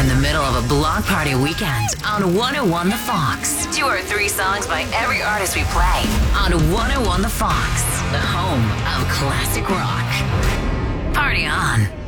in the middle of a block party weekend on 101 The Fox. 2 or 3 songs by every artist we play on 101 The Fox, the home of classic rock. Party on.